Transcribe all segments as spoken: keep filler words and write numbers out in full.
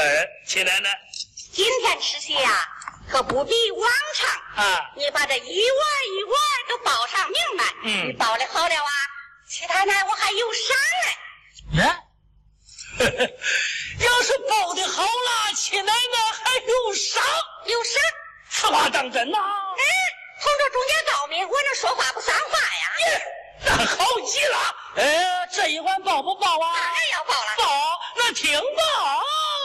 哎，亲奶奶， 今天吃席呀，可不比往常啊！ 你把这一碗一碗都包上明白。 嗯， 你包的好了啊，其他呢我还有赏嘞。 呀，要是包的好了，亲奶奶还有赏？ 有赏？ 此话当真呐？ 哎，从这中间高明，我这说话不算话呀。 耶，那好极了。哎，这一碗包不包啊？ 当然要包了。 包，那听包。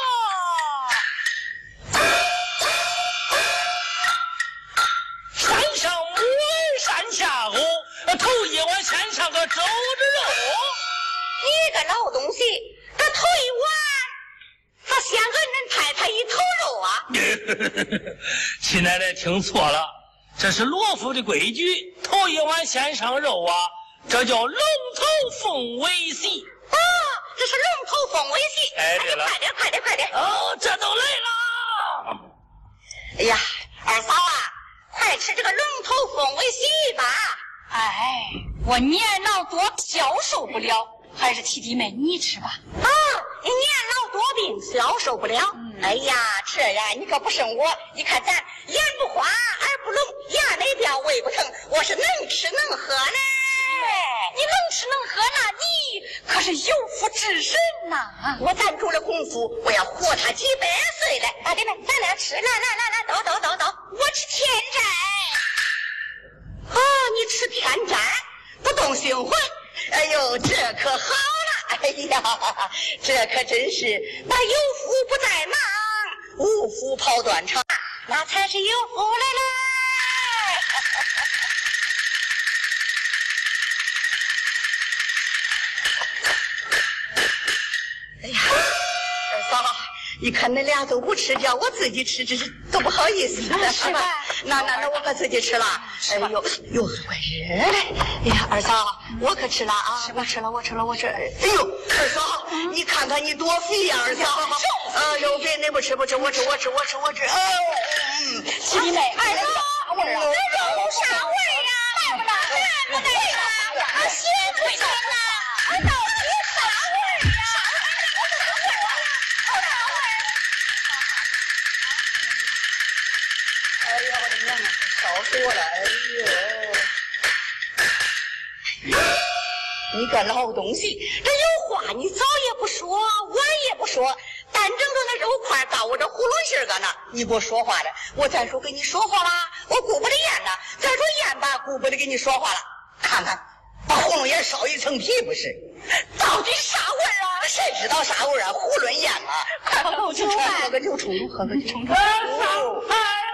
山上母儿山下虎，头一碗先上个肘子肉。 你个老东西，这头一碗咋先个恁太太一头肉啊？ 亲奶奶听错了，这是罗府的规矩，头一碗先上肉啊，这叫龙头凤尾席。 哦，这是龙头凤尾席。 哎，对了， 快点，快点，快点！ 哦，这都来了。 哎呀，二嫂啊，快吃这个龙头凤尾席吧！ 哎，我年老多消受不了，还是七弟妹你吃吧。 啊，你年老多病消受不了。嗯、哎呀，这呀，你可不胜我。你看咱眼不花，耳不聋，牙没掉，胃不疼，我是能吃能喝呢。 你能吃能喝那你可是有福之神呐、啊！ 我攒足了功夫，我要活他几百岁嘞！大弟们，咱俩吃，来来来来，都都都都，我吃天斋。啊，你吃天斋，不动心魂。哎呦，这可好了！哎呀，这可真是那有福不在忙，无福跑断肠，那才是有福来了。哎呀，二嫂，你看恁俩都不吃，叫我自己吃，这是都不好意思。 是吧？ 那那那我可自己吃了。哎呦呦，怪热嘞！哎呀，二嫂，我可吃了啊！我吃了，我吃了，我吃。哎呦，二嫂，你看看你多肥呀，二嫂！啊，肉肥你不吃不吃，我吃我吃我吃我吃。哦， 七弟妹， 二嫂， 啥味儿啊？ 这肉啥味儿呀？来不来？来不来呀？啊，咸不咸呐？啊，到底啥味儿呀？哎呀，我的娘啊，烧死我了！哎呦，你个老东西，这有话你早也不说，晚也不说，单整着那肉块到我这囫囵心儿个呢，你不说话了。我再说给你说话了，我顾不得咽了；再说咽吧，顾不得给你说话了。看看，把喉咙也烧一层皮不是？到底啥味儿啊？谁知道啥味儿啊？囫囵咽啊！快喝口酒，喝个酒冲冲，喝个酒冲冲。